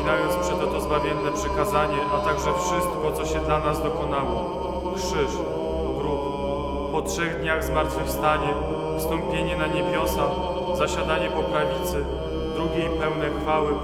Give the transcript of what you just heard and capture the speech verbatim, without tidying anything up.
wspominając przeto to zbawienne przykazanie, a także wszystko, co się dla nas dokonało. Krzyż, grób, po trzech dniach zmartwychwstanie, wstąpienie na niebiosa, zasiadanie po prawicy, drugiej pełne chwały,